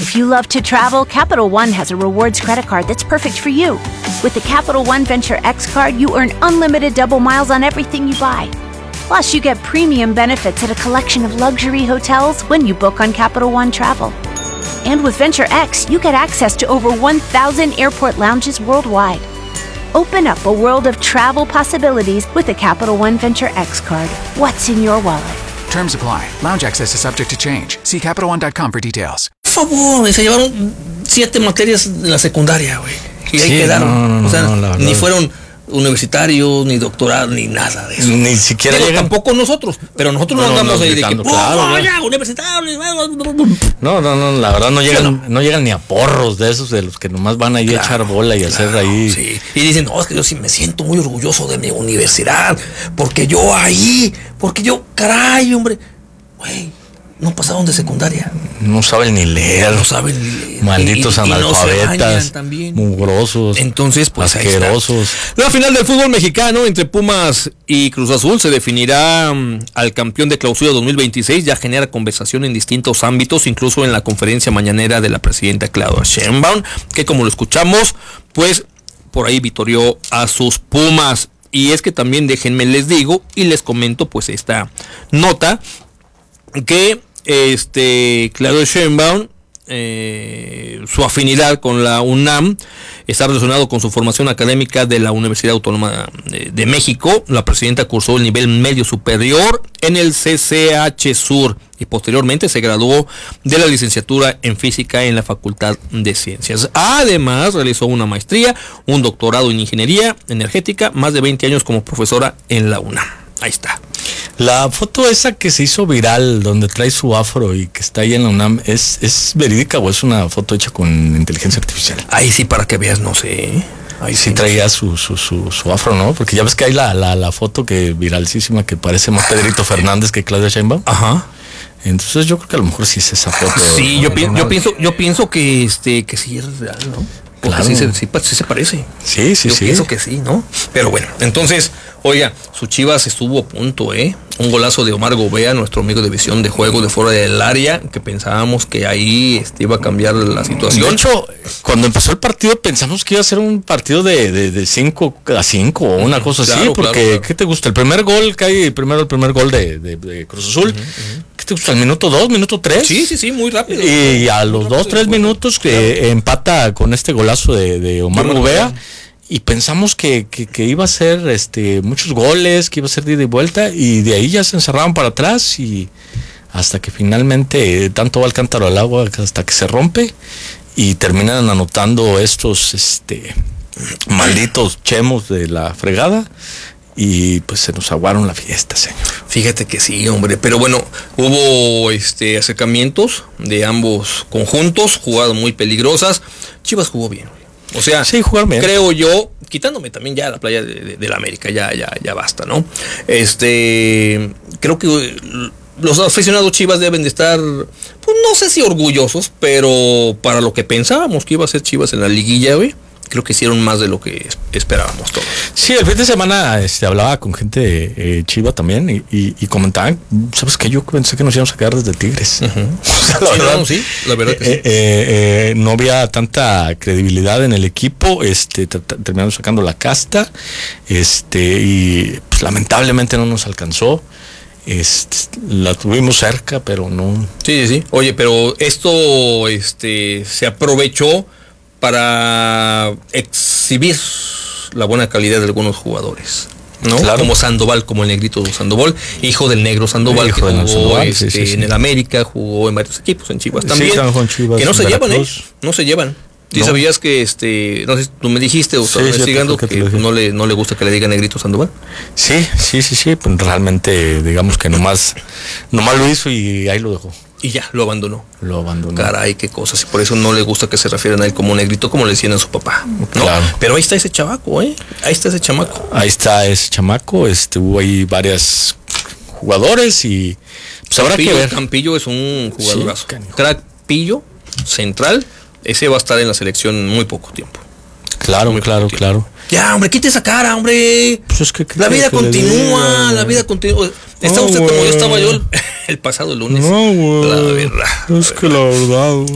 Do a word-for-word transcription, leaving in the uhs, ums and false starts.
If you love to travel, Capital One has a rewards credit card that's perfect for you. With the Capital One Venture X card, you earn unlimited double miles on everything you buy. Plus, you get premium benefits at a collection of luxury hotels when you book on Capital One Travel. And with Venture X, you get access to over one thousand airport lounges worldwide. Open up a world of travel possibilities with the Capital One Venture X card. What's in your wallet? Terms apply. Lounge access is subject to change. See Capital One dot com for details. Por favor, se llevaron siete materias de la secundaria, güey. Y ahí Sí, quedaron. no, no, o sea, no, la verdad. ni fueron universitarios, ni doctorados, ni nada de eso. Ni siquiera Digo, llegan. tampoco nosotros, pero nosotros no, No, andamos no, ahí de que, gritando, ¡oh, claro, vaya, ya. universitarios! No, no, no, la verdad no llegan, no. no llegan ni a porros de esos de los que nomás van ahí Claro, a echar bola y hacer claro, ahí. Sí. Y dicen, no, es que yo sí me siento muy orgulloso de mi universidad, porque yo ahí, porque yo, caray, hombre, güey, no pasaron de secundaria. No saben ni leer. No saben ni leer. Malditos Y- y- y no se analfabetas. bañan también. Mugrosos. Entonces, pues ahí está. asquerosos. La final del fútbol mexicano entre Pumas y Cruz Azul se definirá um, al campeón de clausura dos mil veintiséis. Ya genera conversación en distintos ámbitos, incluso en la conferencia mañanera de la presidenta Claudia Sheinbaum, que como lo escuchamos, pues por ahí vitorió a sus Pumas. Y es que también déjenme les digo y les comento pues esta nota que este Claudia Sheinbaum, eh, su afinidad con la UNAM está relacionado con su formación académica de la Universidad Autónoma de, de México. La presidenta cursó el nivel medio superior en el C C H Sur y posteriormente se graduó de la licenciatura en física en la Facultad de Ciencias. Además realizó una maestría, un doctorado en ingeniería energética, más de veinte años como profesora en la UNAM. Ahí está. La foto esa que se hizo viral, donde trae su afro y que está ahí en la UNAM, ¿es, es verídica o es una foto hecha con inteligencia artificial? Ahí sí, para que veas, no sé. Ahí Sí traía su, su, su, su afro, ¿no? Porque ya ves que hay la, la, la foto que viralísima que parece más Pedrito Fernández que Claudia Sheinbaum. Ajá. Entonces yo creo que a lo mejor sí es esa foto. Sí, yo, pi- original. yo pienso, yo pienso que este, que sí es real, ¿no? Porque Claro. sí, se, sí, pa- sí se parece. Sí, sí, yo sí. pienso que sí, ¿no? Pero bueno, entonces, oiga, su Chivas estuvo a punto, ¿eh? Un golazo de Omar Gobea, nuestro amigo de visión de juego de fuera del área, que pensábamos que ahí este, iba a cambiar la situación. De hecho, cuando empezó el partido pensamos que iba a ser un partido de, de, de cinco a cinco o una cosa Claro, así, porque claro, claro. ¿qué te gusta? El primer gol que hay, primero el primer gol de, de, de Cruz Azul, ¿qué te gusta? ¿El minuto dos, minuto tres? Sí, sí, sí, muy rápido. Y a los Muy dos, rápido, tres bueno, minutos que empata con este golazo de, de Omar Omar Gobea. Gobea. Y pensamos que, que, que iba a ser este muchos goles, que iba a ser de ida y vuelta, y de ahí ya se encerraban para atrás y hasta que finalmente eh, tanto va el cántaro al agua hasta que se rompe y terminan anotando estos este malditos chemos de la fregada y pues se nos aguaron la fiesta, señor. Fíjate que sí, hombre, pero bueno, hubo este acercamientos de ambos conjuntos, jugadas muy peligrosas. Chivas jugó bien. O sea, Sí, jugaron bien. creo yo, quitándome también ya la playa de, de, de la América, ya, ya, ya basta, ¿no? Este, creo que los aficionados Chivas deben de estar, pues no sé si orgullosos, pero para lo que pensábamos que iba a ser Chivas en la liguilla, güey, creo que hicieron más de lo que es- esperábamos todos. Sí, el fin de semana este, hablaba con gente eh, chiva también y, y, y comentaban, ¿sabes qué? Yo pensé que nos íbamos a quedar desde Tigres. O sea, la Sí, verdad, no, sí, la verdad que eh, sí. eh, eh, no había tanta credibilidad en el equipo, este, tra- tra- terminaron sacando la casta, este, y pues, lamentablemente no nos alcanzó. Este, la tuvimos cerca, pero no. Sí, sí, sí. Oye, pero esto este, se aprovechó para exhibir la buena calidad de algunos jugadores, ¿no? Claro. Como Sandoval, como el negrito Sandoval, hijo del negro Sandoval, Hijo que del jugó Sandoval, sí, este, sí, sí. en el América, jugó en varios equipos, en Chivas Sí, también, trabajó en Chivas, que no se en llevan, ¿eh? Veracruz. No se llevan. ¿Sí No. sabías que, este, no sé, si tú me dijiste o Sí, estás sí, investigando creo que que te lo dije. no le, no le gusta que le diga negrito Sandoval? Sí, sí, sí, sí, pues realmente digamos que nomás, nomás lo hizo y ahí lo dejó. Y ya, lo abandonó. Lo abandonó. Caray, qué cosas. Y por eso no le gusta que se refieran a él como negrito, como le decían a su papá, ¿no? Claro. Pero ahí está ese chavaco, ¿eh? Ahí está ese chamaco. Ahí está ese chamaco, este, hubo ahí varias jugadores y pues habrá que Campillo, ver. Campillo es un jugadorazo. Sí, canijo. Crack Pillo, central, ese va a estar en la selección en muy poco tiempo. Claro, Muy claro, poco tiempo. claro. Ya, hombre, quite esa cara, hombre. Pues es que, ¿qué La quiere vida que le continúa, diga? la vida continúa. Está No, usted como yo güey. estaba yo el, el pasado lunes. No, güey. La verdad. Es que la verdad.